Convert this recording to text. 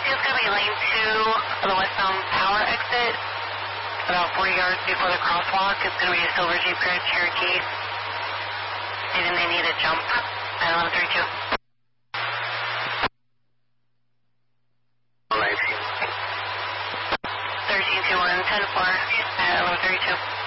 it's going to be lane 2 of the westbound power exit. About 40 yards before the crosswalk. It's going to be a silver Jeep Grand Cherokee. And they need a jump at 1132. 1321, 10-4 at 1132.